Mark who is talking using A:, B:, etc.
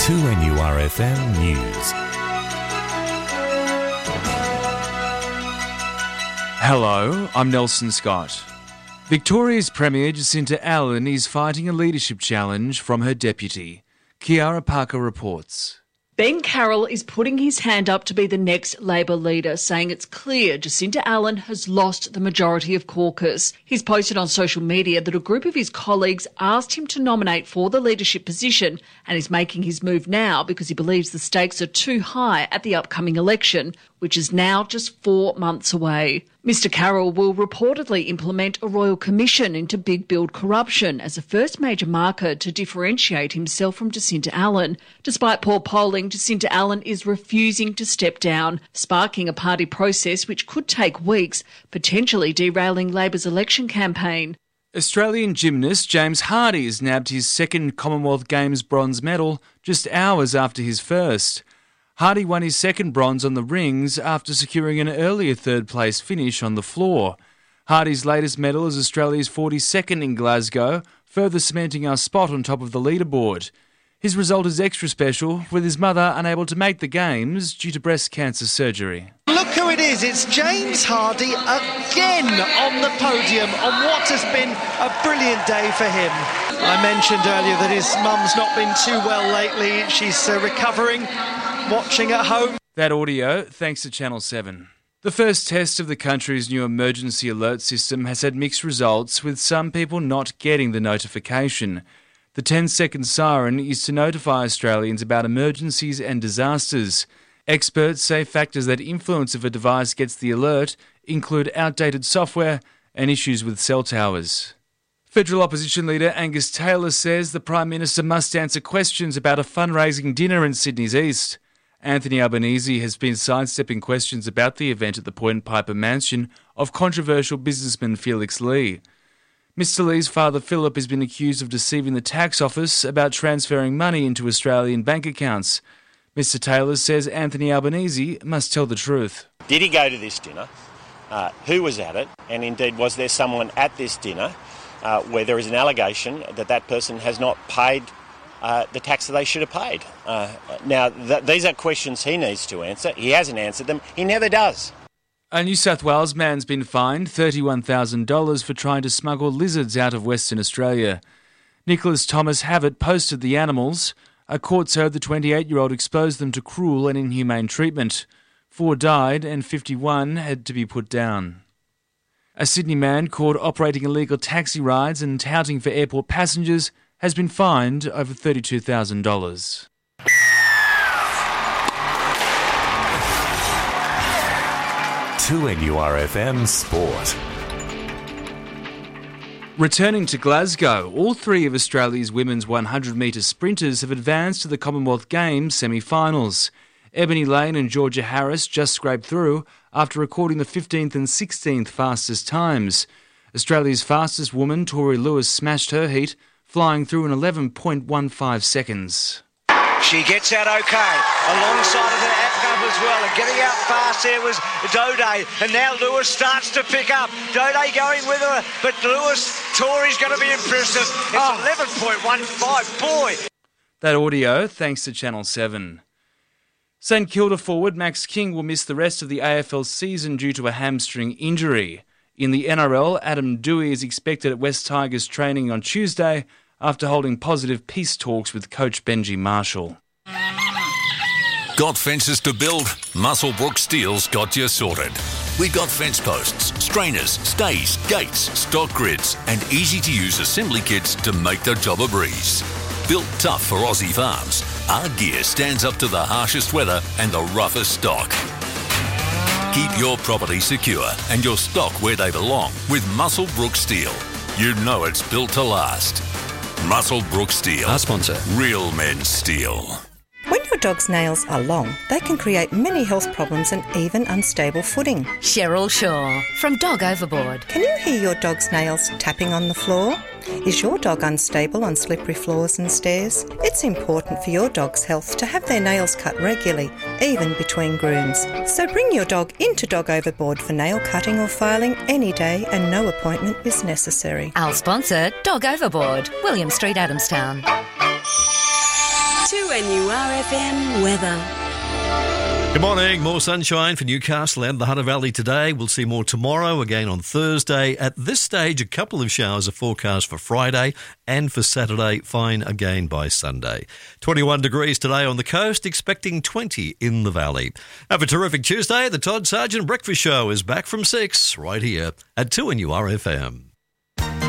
A: 2NURFM News.
B: Hello, I'm Nelson Scott. Victoria's Premier Jacinta Allan is fighting a leadership challenge from her deputy. Kiara Parker reports.
C: Ben Carroll is putting his hand up to be the next Labor leader, saying it's clear Jacinta Allan has lost the majority of caucus. He's posted on social media that a group of his colleagues asked him to nominate for the leadership position and is making his move now because he believes the stakes are too high at the upcoming election, which is now just 4 months away. Mr Carroll will reportedly implement a royal commission into big build corruption as a first major marker to differentiate himself from Jacinta Allan. Despite poor polling, Jacinta Allan is refusing to step down, sparking a party process which could take weeks, potentially derailing Labor's election campaign.
B: Australian gymnast James Hardie has nabbed his second Commonwealth Games bronze medal just hours after his first. Hardie won his second bronze on the rings after securing an earlier third-place finish on the floor. Hardie's latest medal is Australia's 42nd in Glasgow, further cementing our spot on top of the leaderboard. His result is extra special, with his mother unable to make the Games due to breast cancer surgery.
D: Look who it is, it's James Hardie again on the podium on what has been a brilliant day for him. I mentioned earlier that his mum's not been too well lately, she's recovering. Watching at home.
B: That audio, thanks to Channel 7. The first test of the country's new emergency alert system has had mixed results, with some people not getting the notification. The 10-second siren is to notify Australians about emergencies and disasters. Experts say factors that influence if a device gets the alert include outdated software and issues with cell towers. Federal opposition leader Angus Taylor says the Prime Minister must answer questions about a fundraising dinner in Sydney's East. Anthony Albanese has been sidestepping questions about the event at the Point Piper mansion of controversial businessman Felix Lee. Mr Lee's father Philip has been accused of deceiving the tax office about transferring money into Australian bank accounts. Mr Taylor says Anthony Albanese must tell the truth.
E: Did he go to this dinner? Who was at it? And indeed, was there someone at this dinner where there is an allegation that that person has not paid the tax that they should have paid? Now, these are questions he needs to answer. He hasn't answered them. He never does.
B: A New South Wales man's been fined $31,000 for trying to smuggle lizards out of Western Australia. Nicholas Thomas Havett posted the animals. A court heard the 28-year-old exposed them to cruel and inhumane treatment. 4 died and 51 had to be put down. A Sydney man caught operating illegal taxi rides and touting for airport passengers has been fined over $32,000.
A: To NURFM Sport.
B: Returning to Glasgow, all 3 of Australia's women's 100-metre sprinters have advanced to the Commonwealth Games semi-finals. Ebony Lane and Georgia Harris just scraped through after recording the 15th and 16th fastest times. Australia's fastest woman, Tori Lewis, smashed her heat, flying through in 11.15 seconds.
D: She gets out okay, alongside of the Atcombe as well, and getting out fast there was Dode, and now Lewis starts to pick up. Dode going with her, but Tori's going to be impressive. It's 11.15, boy.
B: That audio, thanks to Channel 7. St Kilda forward Max King will miss the rest of the AFL season due to a hamstring injury. In the NRL, Adam Dewey is expected at West Tigers training on Tuesday after holding positive peace talks with coach Benji Marshall.
F: Got fences to build? Muswellbrook Steel's got you sorted. We've got fence posts, strainers, stays, gates, stock grids and easy-to-use assembly kits to make the job a breeze. Built tough for Aussie farms, our gear stands up to the harshest weather and the roughest stock. Keep your property secure and your stock where they belong with Muswellbrook Steel. You know it's built to last. Muswellbrook Steel. Our sponsor. Real men steel.
G: When your dog's nails are long, they can create many health problems and even unstable footing.
H: Cheryl Shaw from Dog Overboard.
G: Can you hear your dog's nails tapping on the floor? Is your dog unstable on slippery floors and stairs? It's important for your dog's health to have their nails cut regularly, even between grooms. So bring your dog into Dog Overboard for nail cutting or filing any day and no appointment is necessary.
H: Our sponsor, Dog Overboard, William Street, Adamstown.
I: 2NURFM weather.
J: Good morning. More sunshine for Newcastle and the Hunter Valley today. We'll see more tomorrow, again on Thursday. At this stage, a couple of showers are forecast for Friday and for Saturday, fine again by Sunday. 21 degrees today on the coast, expecting 20 in the valley. Have a terrific Tuesday. The Todd Sargent Breakfast Show is back from 6 right here at 2NURFM.